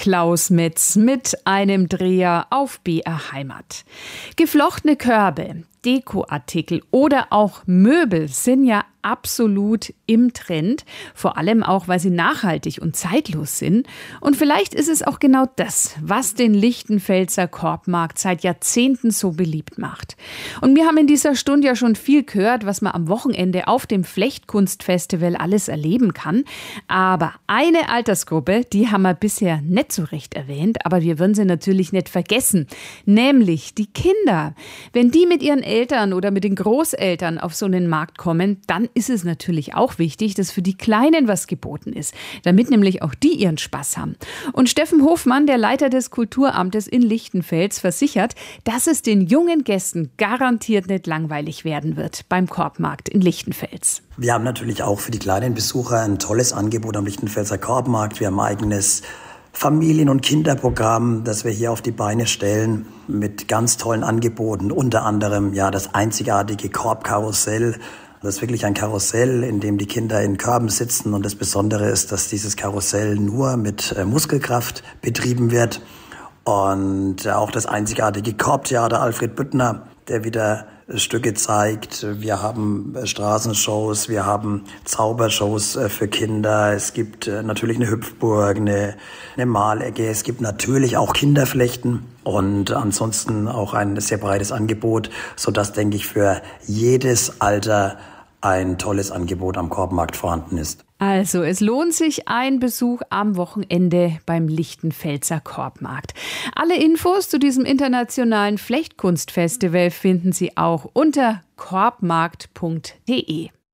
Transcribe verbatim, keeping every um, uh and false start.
Klaus Metz mit einem Dreher auf B R Heimat. Geflochtene Körbe, Dekoartikel oder auch Möbel sind ja absolut im Trend, vor allem auch, weil sie nachhaltig und zeitlos sind. Und vielleicht ist es auch genau das, was den Lichtenfelser Korbmarkt seit Jahrzehnten so beliebt macht. Und wir haben in dieser Stunde ja schon viel gehört, was man am Wochenende auf dem Flechtkunstfestival alles erleben kann. Aber eine Altersgruppe, die haben wir bisher nicht so recht erwähnt, aber wir würden sie natürlich nicht vergessen, nämlich die Kinder. Wenn die mit ihren Eltern oder mit den Großeltern auf so einen Markt kommen, dann ist es natürlich auch wichtig, dass für die Kleinen was geboten ist, damit nämlich auch die ihren Spaß haben. Und Steffen Hofmann, der Leiter des Kulturamtes in Lichtenfels, versichert, dass es den jungen Gästen garantiert nicht langweilig werden wird beim Korbmarkt in Lichtenfels. Wir haben natürlich auch für die kleinen Besucher ein tolles Angebot am Lichtenfelser Korbmarkt. Wir haben ein eigenes Familien- und Kinderprogramm, das wir hier auf die Beine stellen, mit ganz tollen Angeboten. Unter anderem ja das einzigartige Korbkarussell. Das ist wirklich ein Karussell, in dem die Kinder in Körben sitzen. Und das Besondere ist, dass dieses Karussell nur mit äh, Muskelkraft betrieben wird. Und äh, auch das einzigartige Korbtheater Alfred Büttner, der wieder Stücke zeigt. Wir haben Straßenshows, wir haben Zaubershows für Kinder. Es gibt natürlich eine Hüpfburg, eine, eine Malecke. Es gibt natürlich auch Kinderflechten und ansonsten auch ein sehr breites Angebot, sodass, denke ich, für jedes Alter ein tolles Angebot am Korbmarkt vorhanden ist. Also, es lohnt sich ein Besuch am Wochenende beim Lichtenfelser Korbmarkt. Alle Infos zu diesem internationalen Flechtkunstfestival finden Sie auch unter korbmarkt punkt de.